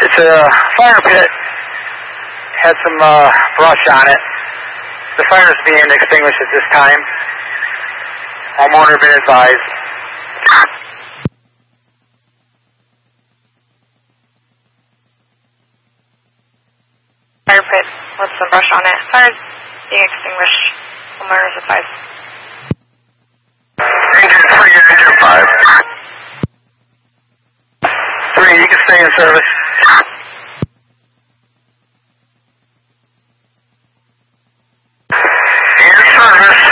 It's a fire pit. Had some brush on it. The fire is being extinguished at this time. Homeowner been advised. Fire pit with some brush on it. Fire is being extinguished. Homeowner is advised. Engine 3, engine 5. 3, you can stay in service. In service.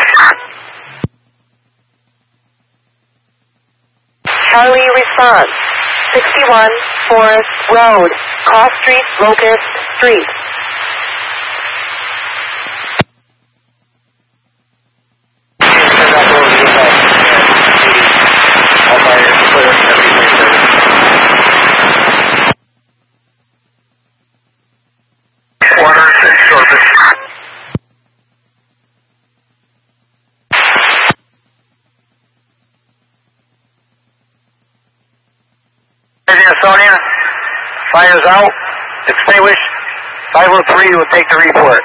Charlie response. 61 Forest Road, Cross Street, Locust Street. Sonia, fire's out, extinguished. 503 will take the report.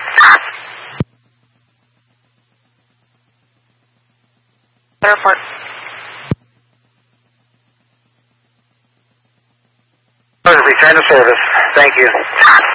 Report. Return to service. Thank you.